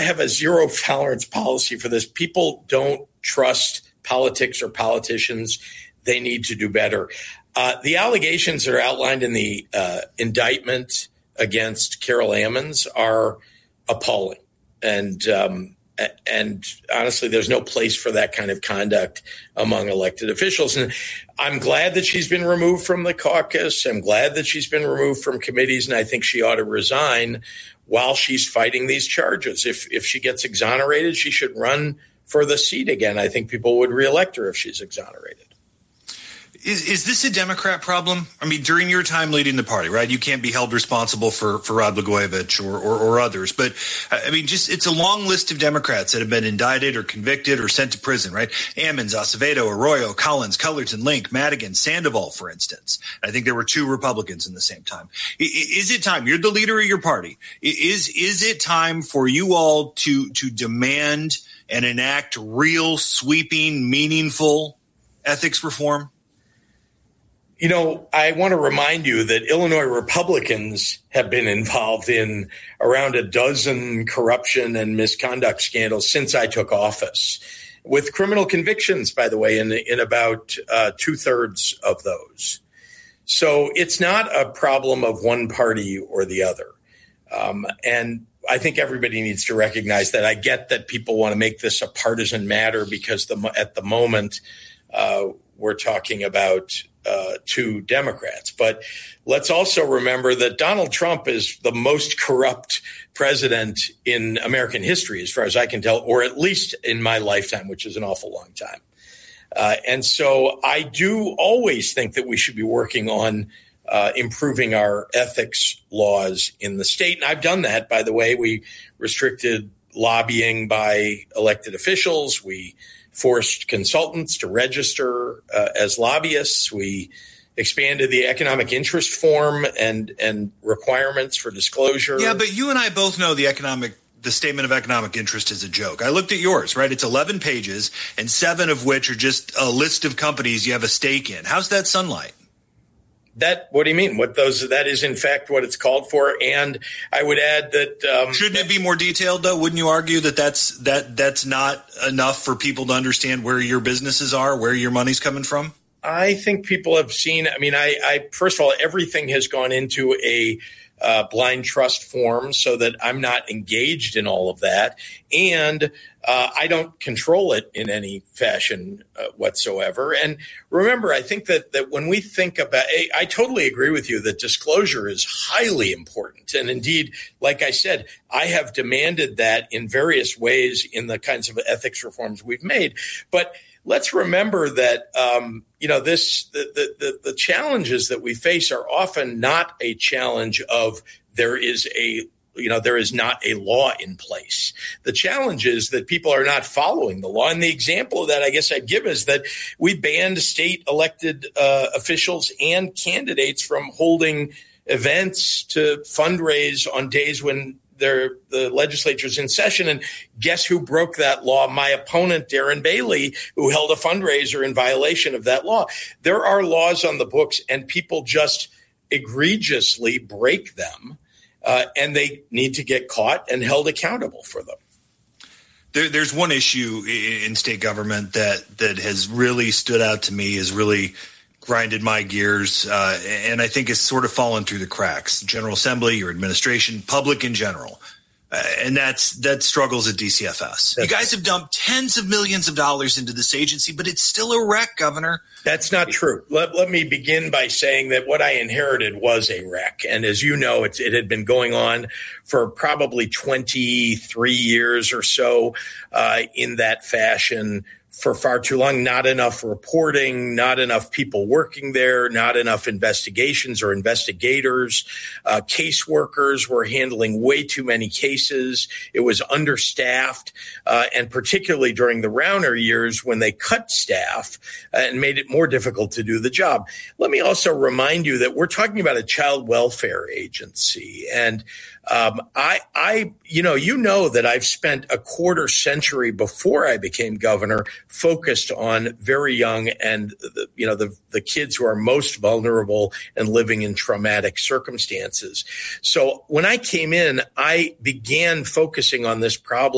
have a zero tolerance policy for this. People don't trust politics or politicians. They need to do better. The allegations that are outlined in the indictment against Carol Ammons are appalling. And honestly, there's no place for that kind of conduct among elected officials. And I'm glad that she's been removed from the caucus. I'm glad that she's been removed from committees. And I think she ought to resign while she's fighting these charges. If she gets exonerated, she should run for the seat again. I think people would reelect her if she's exonerated. Is this a Democrat problem? I mean, during your time leading the party, right? You can't be held responsible for Rod Blagojevich or others. But, I mean, just it's a long list of Democrats that have been indicted or convicted or sent to prison, right? Ammons, Acevedo, Arroyo, Collins, Cullerton, Link, Madigan, Sandoval, for instance. I think there were 2 Republicans in the same time. Is it time? You're the leader of your party. Is it time for you all to demand and enact real, sweeping, meaningful ethics reform? You know, I want to remind you that Illinois Republicans have been involved in around a dozen corruption and misconduct scandals since I took office, with criminal convictions, by the way, in about 2/3 of those. So it's not a problem of one party or the other. And I think everybody needs to recognize that. I get that people want to make this a partisan matter because at the moment we're talking about 2 Democrats. But let's also remember that Donald Trump is the most corrupt president in American history, as far as I can tell, or at least in my lifetime, which is an awful long time. And so I do always think that we should be working on improving our ethics laws in the state. And I've done that, by the way. We restricted lobbying by elected officials. We forced consultants to register as lobbyists. We expanded the economic interest form and requirements for disclosure. Yeah, but you and I both know the statement of economic interest is a joke. I looked at yours, right? It's 11 pages, and 7 of which are just a list of companies you have a stake in. How's that sunlight? What do you mean? That is in fact what it's called for. And I would add that shouldn't it be more detailed, though? Wouldn't you argue that that's not enough for people to understand where your businesses are, where your money's coming from? I think people have seen. I mean, I first of all, everything has gone into a blind trust form so that I'm not engaged in all of that. And I don't control it in any fashion whatsoever. And remember, I think that when we think about, I totally agree with you that disclosure is highly important. And indeed, like I said, I have demanded that in various ways in the kinds of ethics reforms we've made. But let's remember that, the challenges that we face are often not a challenge of there is not a law in place. The challenge is that people are not following the law. And the example of that, I guess I'd give, is that we banned state elected officials and candidates from holding events to fundraise on days when the legislature's in session. And guess who broke that law? My opponent, Darren Bailey, who held a fundraiser in violation of that law. There are laws on the books, and people just egregiously break them. And they need to get caught and held accountable for them. There's one issue in state government that has really stood out to me, has really grinded my gears, and I think has sort of fallen through the cracks. General Assembly, your administration, public in general. And that struggles at DCFS. You guys have dumped tens of millions of dollars into this agency, but it's still a wreck, Governor. That's not true. Let me begin by saying that what I inherited was a wreck. And as you know, it had been going on for probably 23 years or so in that fashion. For far too long, not enough reporting, not enough people working there, not enough investigations or investigators. Caseworkers were handling way too many cases. It was understaffed, and particularly during the Rauner years when they cut staff and made it more difficult to do the job. Let me also remind you that we're talking about a child welfare agency, and you know that I've spent a quarter century before I became governor focused on very young and the kids who are most vulnerable and living in traumatic circumstances. So when I came in, I began focusing on this problem